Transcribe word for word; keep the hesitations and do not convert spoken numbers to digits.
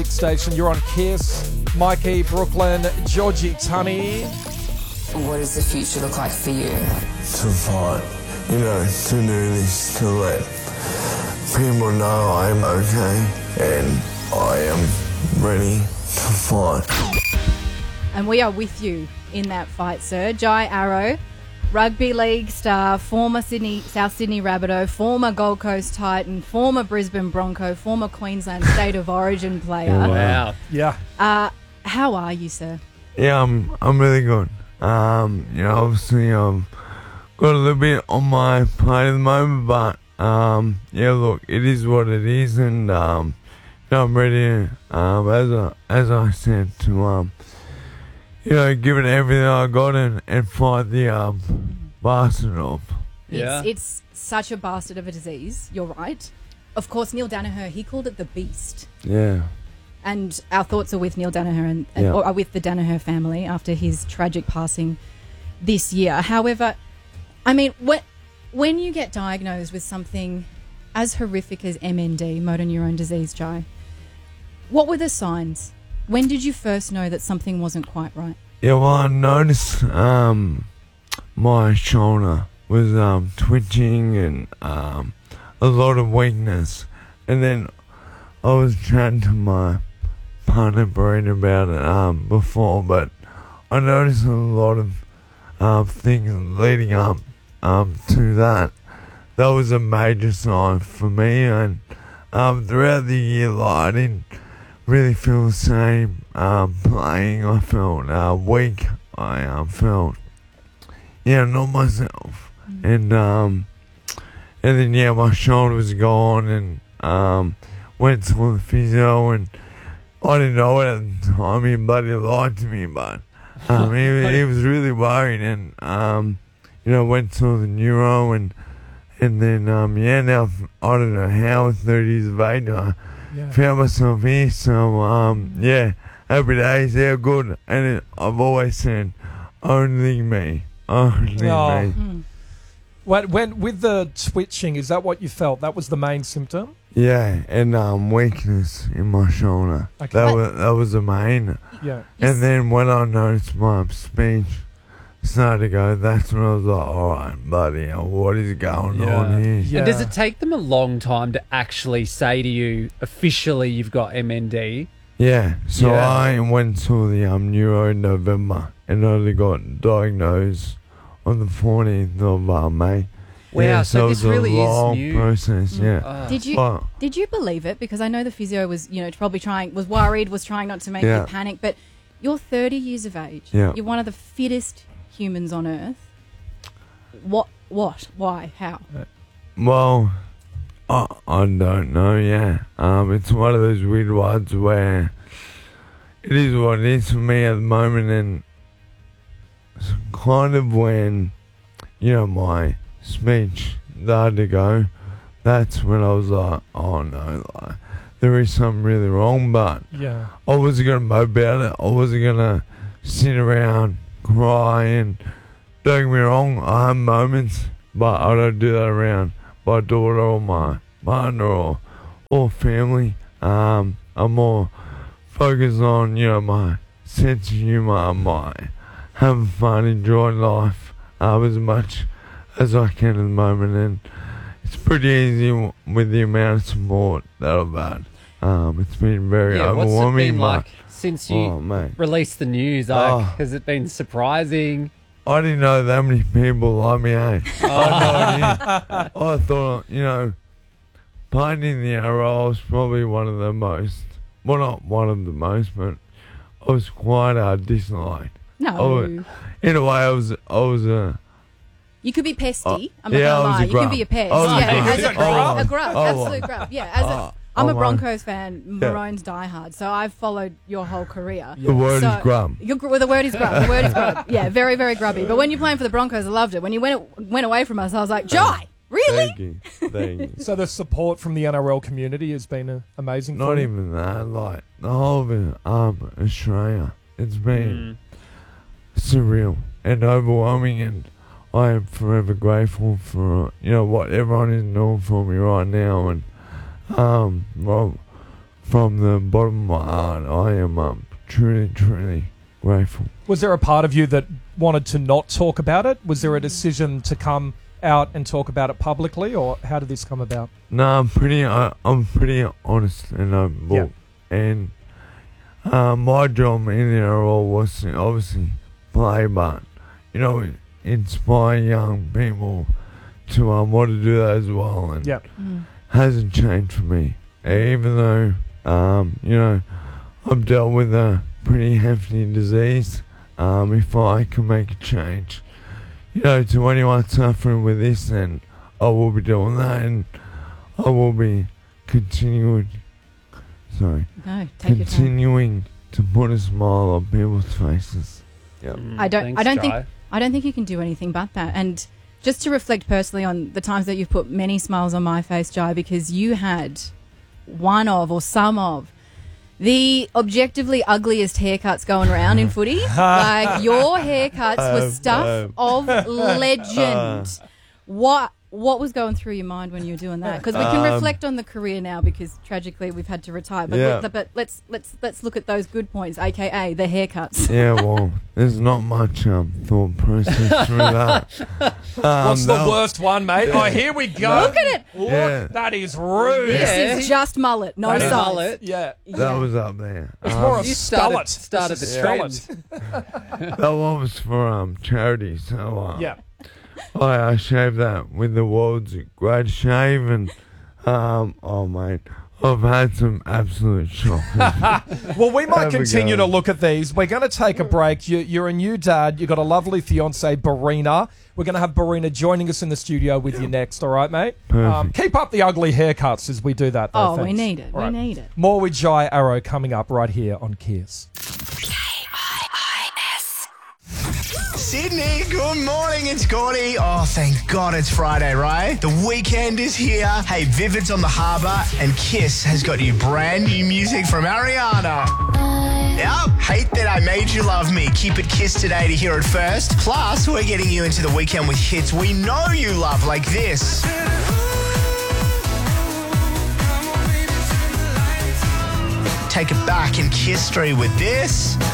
Station. You're on Kiss. Mikey, Brooklyn, Georgie, Tunny. What does the future look like for you? To fight, you know, to do this, to let people know I'm okay and I am ready to fight. And we are with you in that fight, sir. Jai Arrow, rugby league star, former Sydney, South Sydney Rabbitoh, former Gold Coast Titan, former Brisbane Bronco, former Queensland State of Origin player. Wow. Yeah. Uh, how are you, sir? Yeah, I'm, I'm really good. Um, you know, obviously I've got a little bit on my plate at the moment, but um, yeah, look, it is what it is, and um, you know, I'm ready, um, as I, as I said, to um, you know, give it everything I got and, and fight the um, bastard off. Yeah. It's, it's such a bastard of a disease. You're right. Of course, Neil Daniher, he called it the beast. Yeah. And our thoughts are with Neil Daniher and, and Yeah. or are with the Daniher family after his tragic passing this year. However, I mean, when, when you get diagnosed with something as horrific as M N D, motor neurone disease, Jai, what were the signs? When did you first know that something wasn't quite right? Yeah, well, I noticed um, my shoulder was um, twitching and um, a lot of weakness. And then I was chatting to my partner, Breen, about it um, before, but I noticed a lot of um, things leading up um, to that. That was a major sign for me, and um, throughout the year, like, I didn't really feel the same um, playing. I felt uh, weak. I um, felt, yeah, not myself. Mm. And um, and then, yeah, my shoulder was gone, and um, went to the physio, and I didn't know it at the time. He bloody lied to me, but um, he, he was really worried, and um, you know, went to the neuro, and and then um, yeah, now I don't know how at thirty years of age I yeah. found myself here. So um, yeah, every day is how good, and it, I've always said, only me, only Oh. me. Mm. When, when with the twitching, is that what you felt? That was the main symptom? Yeah, and um, weakness in my shoulder. Okay. That But- was that was the main. Yeah. Yes. And then when I noticed my speech started to go, that's when I was like, all right, buddy, what is going Yeah. on here? Yeah. And does it take them a long time to actually say to you, officially, you've got M N D? Yeah, so Yeah. I went to the um, neuro in November and only got diagnosed on the fourteenth of uh, May. Wow, yeah, so it this was really a is long new. process, yeah. Oh. Did you But, did you believe it? Because I know the physio was, you know, probably trying, was worried, was trying not to make Yeah. you panic. But you're thirty years of age. Yeah. You're one of the fittest humans on earth. What? What? Why? How? well, I, I don't know, yeah. Um, it's one of those weird ones where it is what it is for me at the moment, and it's kind of when, you know, my speech started to go, that's when I was like, oh no, like, there is something really wrong, but Yeah. I wasn't going to moan about it. I wasn't going to sit around, cry, and don't get me wrong, I have moments, but I don't do that around my daughter or my partner or, or family. Um, I'm more focused on, you know, my sense of humour, my having fun, enjoying life um, as much as I can at the moment, and it's pretty easy w- with the amount of support that I've had. Um, it's been very Yeah, what's it overwhelming. been but- like since you oh, mate. released the news? Like, Oh. has it been surprising? I didn't know that many people like me, eh? I, had no idea. I thought, you know, playing in the N R L was probably one of the most, well, not one of the most, but I was quite uh, disliked. No. Oh, in a way, I was, I was a, You could be pesty. Uh, I'm not yeah, I gonna was lie. a You can grub. be a pest. I was a yeah, grub. as a, Oh, a grub, oh, absolute grub. Yeah, as a, oh, I'm a oh, Broncos fan. Yeah. Maroons diehard, so I've followed your whole career. the word So- is grub. You're, gr- well, the word is grub. The word is grub. Yeah, very, very grubby. But when you're playing for the Broncos, I loved it. When you went went away from us, I was like, Jai, really? Thank you, thank you. So the support from the N R L community has been uh, amazing. Not for you? even that, like, the whole of it, um, Australia, it's been surreal and overwhelming, and I am forever grateful for, you know, what everyone is doing for me right now, and, um, well, from the bottom of my heart, I am um, truly, truly grateful. Was there a part of you that wanted to not talk about it? Was there a decision to come out and talk about it publicly, or how did this come about? No, I'm pretty. Uh, I'm pretty honest and open book, and uh, my job in it all was to obviously play, but you know, inspire young people to um want to do that as well, and Yeah. Mm. hasn't changed for me. Even though um you know I've dealt with a pretty hefty disease, um if I can make a change, you know, to anyone suffering with this, then I will be doing that, and I will be continuing. Sorry, No, take your time. continuing to put a smile on people's faces. Yep. Mm, I don't- thanks, I don't think- Jai. I don't think you can do anything but that. And just to reflect personally on the times that you've put many smiles on my face, Jai, because you had one of or some of the objectively ugliest haircuts going around in footy. Like, your haircuts were Um, stuff um. of legend. What what was going through your mind when you were doing that? Because we can Um, reflect on the career now, because tragically we've had to retire. But, Yeah. let, but let's let's let's look at those good points, aka the haircuts. Yeah, well, there's not much um thought process through that. Um, What's the that- worst one, mate? Oh, here we go. Look at it. Look, Yeah. that is rude. This Yeah. is just mullet, no That is size. mullet. Yeah. That Yeah. was up there. It's Um, more a You started, skullet. started the This is trend. skullet. that one was for um charity, so uh, Yeah. I, I shaved that with the world's greatest shave, and um oh mate, I've had some absolute shockers. Well, we might Have a continue go. to look at these. We're going to take a break. You, you're a new dad. You've got a lovely fiance, Barina. We're going to have Barina joining us in the studio with you next, all right, mate? Um, Perfect. keep up the ugly haircuts as we do that, though. Oh, we thanks. need it. All We right. need it. More with Jai Arrow coming up right here on Kiss. Sydney, good morning, it's Gordy. Oh, thank God it's Friday, right? The weekend is here. Hey, Vivid's on the harbour, and Kiss has got you brand new music from Ariana. Yep, hate that I made you love me. Keep it Kiss today to hear it first. Plus, we're getting you into the weekend with hits we know you love, like this. Take it back in Kiss Street with this.